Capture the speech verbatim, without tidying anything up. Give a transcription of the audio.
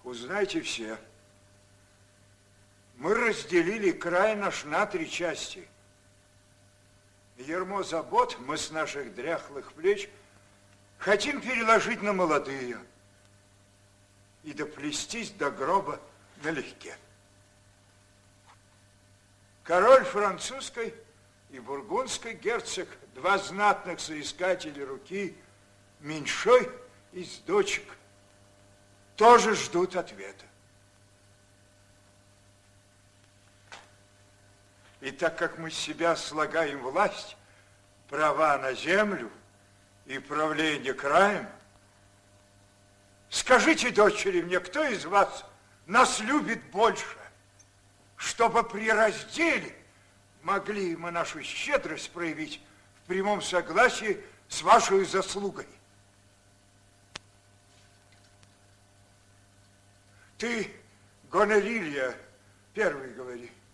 Узнайте все. Мы разделили край наш на три части. Ярмо забот мы с наших дряхлых плеч хотим переложить на молодые и доплестись до гроба налегке. Король французской и бургундский герцог, два знатных соискателя руки, меньшой из дочек, тоже ждут ответа. И так как мы с себя слагаем власть, права на землю и правление краем, скажите, дочери, мне, кто из вас нас любит больше, чтобы при разделе могли мы нашу щедрость проявить в прямом согласии с вашей заслугой? Ты, Гонорилья, первый говори.